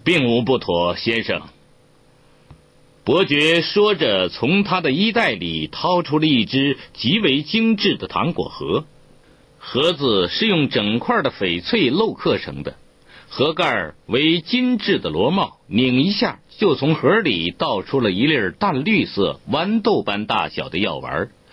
并无不妥，先生。伯爵说着，从他的衣袋里掏出了一只极为精致的糖果盒，盒子是用整块的翡翠镂刻成的，盒盖为精致的螺帽，拧一下就从盒里倒出了一粒淡绿色豌豆般大小的药丸。